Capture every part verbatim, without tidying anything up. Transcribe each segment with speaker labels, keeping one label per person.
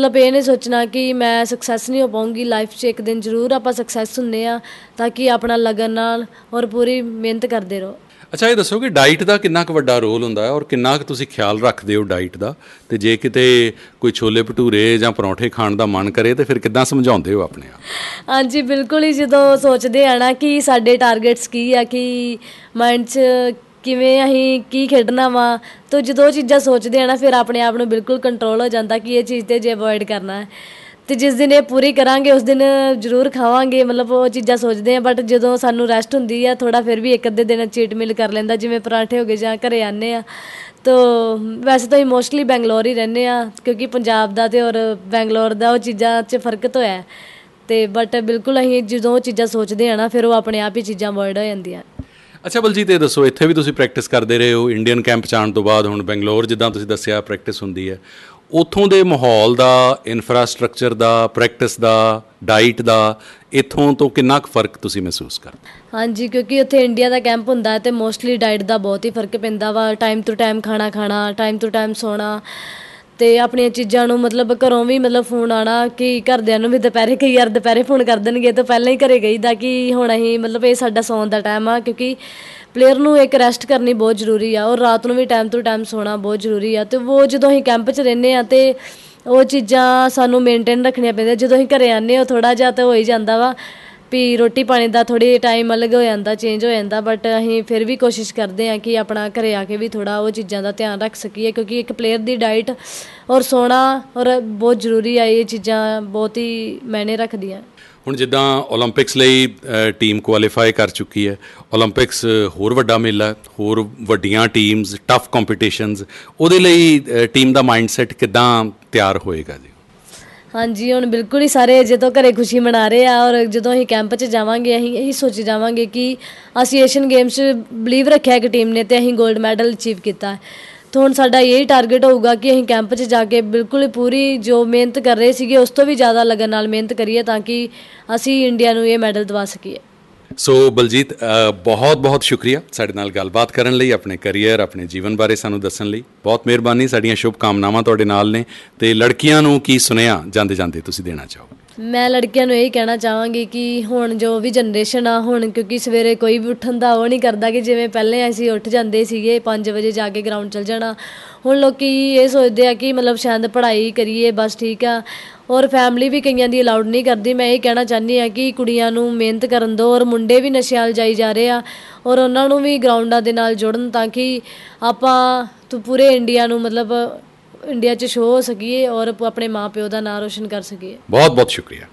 Speaker 1: मतलब ये नहीं सोचना कि मैं सक्सैस नहीं हो पाऊँगी लाइफ 'ਚ एक दिन जरूर आप सक्सैस ਹੁੰਦੇ ਆ ਤਾਂ ਕਿ ਆਪਣਾ ਲਗਨ ਨਾਲ ਔਰ ਪੂਰੀ ਮਿਹਨਤ ਕਰਦੇ ਰਹੋ।
Speaker 2: ਅੱਛਾ, ਇਹ ਦੱਸੋ ਕਿ ਡਾਈਟ ਦਾ ਕਿੰਨਾ ਕੁ ਵੱਡਾ ਰੋਲ ਹੁੰਦਾ ਹੈ ਔਰ ਕਿੰਨਾ ਕੁ ਤੁਸੀਂ ਖਿਆਲ ਰੱਖਦੇ ਹੋ ਡਾਈਟ ਦਾ, ਅਤੇ ਜੇ ਕਿਤੇ ਕੋਈ ਛੋਲੇ ਭਟੂਰੇ ਜਾਂ ਪਰੌਂਠੇ ਖਾਣ ਦਾ ਮਨ ਕਰੇ ਤਾਂ ਫਿਰ ਕਿੱਦਾਂ ਸਮਝਾਉਂਦੇ ਹੋ ਆਪਣੇ ਆਪ?
Speaker 1: ਹਾਂਜੀ ਬਿਲਕੁਲ ਹੀ, ਜਦੋਂ ਸੋਚਦੇ ਆ ਨਾ ਕਿ ਸਾਡੇ ਟਾਰਗੇਟਸ ਕੀ ਆ, ਕਿ ਮਾਇੰਡ 'ਚ ਕਿਵੇਂ ਅਸੀਂ ਕੀ ਖੇਡਣਾ ਵਾ, ਤਾਂ ਜਦੋਂ ਉਹ ਚੀਜ਼ਾਂ ਸੋਚਦੇ ਆ ਨਾ ਫਿਰ ਆਪਣੇ ਆਪ ਨੂੰ ਬਿਲਕੁਲ ਕੰਟਰੋਲ ਹੋ ਜਾਂਦਾ ਕਿ ਇਹ ਚੀਜ਼ 'ਤੇ ਜੇ ਅਵੋਇਡ ਕਰਨਾ ਹੈ, ਅਤੇ ਜਿਸ ਦਿਨ ਇਹ ਪੂਰੀ ਕਰਾਂਗੇ ਉਸ ਦਿਨ ਜ਼ਰੂਰ ਖਾਵਾਂਗੇ। ਮਤਲਬ ਉਹ ਚੀਜ਼ਾਂ ਸੋਚਦੇ ਹਾਂ, ਬਟ ਜਦੋਂ ਸਾਨੂੰ ਰੈਸਟ ਹੁੰਦੀ ਆ ਥੋੜ੍ਹਾ ਫਿਰ ਵੀ ਇੱਕ ਅੱਧੇ ਦਿਨ ਚੀਟ ਮਿਲ ਕਰ ਲੈਂਦਾ, ਜਿਵੇਂ ਪਰਾਂਠੇ ਹੋ ਗਏ ਜਾਂ ਘਰ ਆਉਂਦੇ ਹਾਂ। ਤਾਂ ਵੈਸੇ ਤਾਂ ਅਸੀਂ ਮੋਸਟਲੀ ਬੈਂਗਲੋਰ ਹੀ ਰਹਿੰਦੇ ਹਾਂ, ਕਿਉਂਕਿ ਪੰਜਾਬ ਦਾ ਅਤੇ ਔਰ ਬੈਂਗਲੋਰ ਦਾ ਉਹ ਚੀਜ਼ਾਂ 'ਚ ਫਰਕ ਤਾਂ ਹੋਇਆ, ਅਤੇ ਬਟ ਬਿਲਕੁਲ ਅਸੀਂ ਜਦੋਂ ਉਹ ਚੀਜ਼ਾਂ ਸੋਚਦੇ ਹਾਂ ਨਾ ਫਿਰ ਉਹ ਆਪਣੇ ਆਪ ਹੀ ਚੀਜ਼ਾਂ ਅਵੋਇਡ ਹੋ ਜਾਂਦੀਆਂ।
Speaker 2: ਅੱਛਾ ਬਲਜੀਤ, ਇਹ ਦੱਸੋ ਇੱਥੇ ਵੀ ਤੁਸੀਂ ਪ੍ਰੈਕਟਿਸ ਕਰਦੇ ਰਹੇ ਹੋ, ਇੰਡੀਅਨ ਕੈਂਪ 'ਚ ਆਉਣ ਤੋਂ ਬਾਅਦ ਹੁਣ ਬੈਂਗਲੋਰ ਜਿੱਦਾਂ ਤੁਸੀਂ ਦੱਸਿਆ ਪ੍ਰੈਕਟਿਸ ਹੁੰਦੀ ਹੈ, ਉੱਥੋਂ ਦੇ ਮਾਹੌਲ ਦਾ, ਇਨਫਰਾਸਟਰਕਚਰ ਦਾ, ਪ੍ਰੈਕਟਿਸ ਦਾ, ਡਾਈਟ ਦਾ, ਇੱਥੋਂ ਤੋਂ ਕਿੰਨਾ ਕੁ ਫਰਕ ਤੁਸੀਂ ਮਹਿਸੂਸ ਕਰਦੇ?
Speaker 1: ਹਾਂਜੀ, ਕਿਉਂਕਿ ਉੱਥੇ ਇੰਡੀਆ ਦਾ ਕੈਂਪ ਹੁੰਦਾ ਅਤੇ ਮੋਸਟਲੀ ਡਾਈਟ ਦਾ ਬਹੁਤ ਹੀ ਫਰਕ ਪੈਂਦਾ ਵਾ। ਟਾਈਮ ਟੂ ਟਾਈਮ ਖਾਣਾ ਖਾਣਾ, ਟਾਈਮ ਟੂ ਟਾਈਮ ਸੌਣਾ, ਅਤੇ ਆਪਣੀਆਂ ਚੀਜ਼ਾਂ ਨੂੰ ਮਤਲਬ ਘਰੋਂ ਵੀ ਮਤਲਬ ਫੋਨ ਆਉਣਾ ਕਿ ਘਰਦਿਆਂ ਨੂੰ ਵੀ ਦੁਪਹਿਰੇ ਕਈ ਵਾਰ ਦੁਪਹਿਰੇ ਫੋਨ ਕਰ ਦੇਣਗੇ ਤਾਂ ਪਹਿਲਾਂ ਹੀ ਘਰੇ ਕਹੀਦਾ ਕਿ ਹੁਣ ਅਸੀਂ ਮਤਲਬ ਇਹ ਸਾਡਾ ਸੌਣ ਦਾ ਟਾਈਮ ਆ, ਕਿਉਂਕਿ ਪਲੇਅਰ ਨੂੰ ਇੱਕ ਰੈਸਟ ਕਰਨੀ ਬਹੁਤ ਜ਼ਰੂਰੀ ਆ ਔਰ ਰਾਤ ਨੂੰ ਵੀ ਟਾਈਮ ਟੂ ਟਾਈਮ ਸੌਣਾ ਬਹੁਤ ਜ਼ਰੂਰੀ ਆ। ਅਤੇ ਉਹ ਜਦੋਂ ਅਸੀਂ ਕੈਂਪ 'ਚ ਰਹਿੰਦੇ ਹਾਂ ਅਤੇ ਉਹ ਚੀਜ਼ਾਂ ਸਾਨੂੰ ਮੇਨਟੇਨ ਰੱਖਣੀਆਂ ਪੈਂਦੀਆਂ। ਜਦੋਂ ਅਸੀਂ ਘਰੇ ਆਉਂਦੇ ਹਾਂ ਥੋੜ੍ਹਾ ਜਿਹਾ ਤਾਂ ਹੋ ਹੀ ਜਾਂਦਾ ਵਾ ਵੀ ਰੋਟੀ ਪਾਣੀ ਦਾ ਥੋੜ੍ਹੀ ਟਾਈਮ ਅਲੱਗ ਹੋ ਜਾਂਦਾ, ਚੇਂਜ ਹੋ ਜਾਂਦਾ, ਬਟ ਅਸੀਂ ਫਿਰ ਵੀ ਕੋਸ਼ਿਸ਼ ਕਰਦੇ ਹਾਂ ਕਿ ਆਪਣਾ ਘਰੇ ਆ ਕੇ ਵੀ ਥੋੜ੍ਹਾ ਉਹ ਚੀਜ਼ਾਂ ਦਾ ਧਿਆਨ ਰੱਖ ਸਕੀਏ, ਕਿਉਂਕਿ ਇੱਕ ਪਲੇਅਰ ਦੀ ਡਾਈਟ ਔਰ ਸੌਣਾ ਔਰ ਬਹੁਤ ਜ਼ਰੂਰੀ ਆ। ਇਹ ਚੀਜ਼ਾਂ ਬਹੁਤ ਹੀ ਮਾਇਨੇ ਰੱਖਦੀਆਂ।
Speaker 2: ਹੁਣ ਜਿੱਦਾਂ ਓਲੰਪਿਕਸ ਲਈ ਟੀਮ ਕੁਆਲੀਫਾਈ ਕਰ ਚੁੱਕੀ ਹੈ, ਓਲੰਪਿਕਸ ਹੋਰ ਵੱਡਾ ਮੇਲਾ, ਹੋਰ ਵੱਡੀਆਂ ਟੀਮਸ, ਟਫ ਕੰਪੀਟੀਸ਼ਨਸ, ਉਹਦੇ ਲਈ ਟੀਮ ਦਾ ਮਾਈਂਡ ਸੈਟ ਕਿੱਦਾਂ ਤਿਆਰ ਹੋਏਗਾ ਜੀ?
Speaker 1: ਹਾਂਜੀ, ਹੁਣ ਬਿਲਕੁਲ ਹੀ ਸਾਰੇ ਅਜੇ ਤੋਂ ਘਰੇ ਖੁਸ਼ੀ ਮਨਾ ਰਹੇ ਆ, ਔਰ ਜਦੋਂ ਅਸੀਂ ਕੈਂਪ 'ਚ ਜਾਵਾਂਗੇ ਅਸੀਂ ਇਹੀ ਸੋਚੀ ਜਾਵਾਂਗੇ ਕਿ ਅਸੀਂ ਏਸ਼ੀਅਨ ਗੇਮਸ 'ਚ ਬਲੀਵ ਰੱਖਿਆ ਇੱਕ ਟੀਮ ਨੇ ਅਤੇ ਅਸੀਂ ਗੋਲਡ ਮੈਡਲ ਅਚੀਵ ਕੀਤਾ। ਤਾਂ ਹੁਣ ਸਾਡਾ ਇਹੀ ਟਾਰਗੇਟ ਹੋਊਗਾ ਕਿ ਅਸੀਂ ਕੈਂਪ 'ਚ ਜਾ ਕੇ ਬਿਲਕੁਲ ਪੂਰੀ ਜੋ ਮਿਹਨਤ ਕਰ ਰਹੇ ਸੀਗੇ ਉਸ ਤੋਂ ਵੀ ਜ਼ਿਆਦਾ ਲਗਨ ਨਾਲ ਮਿਹਨਤ ਕਰੀਏ ਤਾਂ ਕਿ ਅਸੀਂ ਇੰਡੀਆ ਨੂੰ ਇਹ ਮੈਡਲ ਦਿਵਾ ਸਕੀਏ।
Speaker 2: ਸੋ ਬਲਜੀਤ, ਬਹੁਤ ਬਹੁਤ ਸ਼ੁਕਰੀਆ ਸਾਡੇ ਨਾਲ ਗੱਲਬਾਤ ਕਰਨ ਲਈ, ਆਪਣੇ ਕਰੀਅਰ, ਆਪਣੇ ਜੀਵਨ ਬਾਰੇ ਸਾਨੂੰ ਦੱਸਣ ਲਈ ਬਹੁਤ ਮਿਹਰਬਾਨੀ। ਸਾਡੀਆਂ ਸ਼ੁਭ ਕਾਮਨਾਵਾਂ ਤੁਹਾਡੇ ਨਾਲ ਨੇ। ਅਤੇ ਲੜਕੀਆਂ ਨੂੰ ਕੀ ਸੁਨੇਹਾ ਜਾਂਦੇ ਜਾਂਦੇ ਤੁਸੀਂ ਦੇਣਾ ਚਾਹੋਗੇ?
Speaker 1: ਮੈਂ ਲੜਕੀਆਂ ਨੂੰ ਇਹੀ ਕਹਿਣਾ ਚਾਹਾਂਗੀ ਕਿ ਹੁਣ ਜੋ ਵੀ ਜਨਰੇਸ਼ਨ ਆ, ਹੁਣ ਕਿਉਂਕਿ ਸਵੇਰੇ ਕੋਈ ਵੀ ਉੱਠਣ ਦਾ ਉਹ ਨਹੀਂ ਕਰਦਾ ਕਿ ਜਿਵੇਂ ਪਹਿਲੇ ਅਸੀਂ ਉੱਠ ਜਾਂਦੇ ਸੀਗੇ ਪੰਜ ਵਜੇ ਜਾ ਕੇ ਗਰਾਊਂਡ ਚਲ ਜਾਣਾ, ਹੁਣ ਲੋਕ ਇਹ ਸੋਚਦੇ ਆ ਕਿ ਮਤਲਬ ਸ਼ਾਇਦ ਪੜ੍ਹਾਈ ਕਰੀਏ ਬਸ, ਠੀਕ ਆ, ਔਰ ਫੈਮਿਲੀ ਵੀ ਕਈਆਂ ਦੀ ਅਲਾਉਡ ਨਹੀਂ ਕਰਦੀ। ਮੈਂ ਇਹ ਕਹਿਣਾ ਚਾਹੁੰਦੀ ਹਾਂ ਕਿ ਕੁੜੀਆਂ ਨੂੰ ਮਿਹਨਤ ਕਰਨ ਦਿਓ, ਔਰ ਮੁੰਡੇ ਵੀ ਨਸ਼ਿਆਂ ਵੱਲ ਜਾਈ ਜਾ ਰਹੇ ਆ ਔਰ ਉਹਨਾਂ ਨੂੰ ਵੀ ਗਰਾਊਂਡਾਂ ਦੇ ਨਾਲ ਜੁੜਨ ਤਾਂ ਕਿ ਆਪਾਂ ਤੂੰ ਪੂਰੇ ਇੰਡੀਆ ਨੂੰ ਮਤਲਬ ਇੰਡੀਆ 'ਚ ਸ਼ੋਅ ਹੋ ਸਕੀਏ ਔਰ ਆਪਣੇ ਮਾਂ ਪਿਓ ਦਾ ਨਾਂ ਰੋਸ਼ਨ ਕਰ ਸਕੀਏ।
Speaker 2: ਬਹੁਤ ਬਹੁਤ ਸ਼ੁਕਰੀਆ।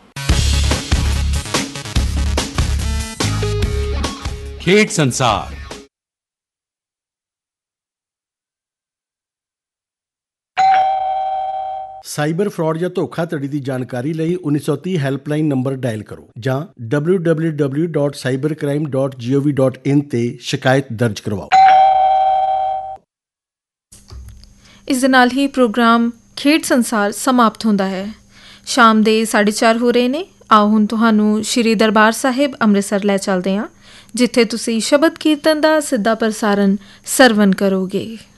Speaker 2: ਖੇਡ ਸੰਸਾਰ।
Speaker 3: ਸਾਈਬਰ ਫਰਾਡ ਜਾਂ ਧੋਖਾਧੜੀ ਦੀ ਜਾਣਕਾਰੀ ਲਈ ਉੱਨੀ ਸੌ ਤੀਹ ਹੈਲਪਲਾਈਨ ਨੰਬਰ ਡਾਇਲ ਕਰੋ ਜਾਂ W W W dot cyber crime dot ਜੀ ਓ ਵੀ ਡਾਟ ਇਨ 'ਤੇ ਸ਼ਿਕਾਇਤ ਦਰਜ ਕਰਵਾਓ।
Speaker 4: ਇਸ ਦੇ ਨਾਲ ਹੀ ਪ੍ਰੋਗਰਾਮ ਖੇਡ ਸੰਸਾਰ ਸਮਾਪਤ ਹੁੰਦਾ ਹੈ। ਸ਼ਾਮ ਦੇ ਸਾਢੇ ਚਾਰ ਹੋ ਰਹੇ ਨੇ। ਆਓ ਹੁਣ ਤੁਹਾਨੂੰ ਸ਼੍ਰੀ ਦਰਬਾਰ ਸਾਹਿਬ ਅੰਮ੍ਰਿਤਸਰ ਲੈ ਚੱਲਦੇ ਹਾਂ, ਜਿੱਥੇ ਤੁਸੀਂ ਸ਼ਬਦ ਕੀਰਤਨ ਦਾ ਸਿੱਧਾ ਪ੍ਰਸਾਰਣ ਸਰਵਣ ਕਰੋਗੇ।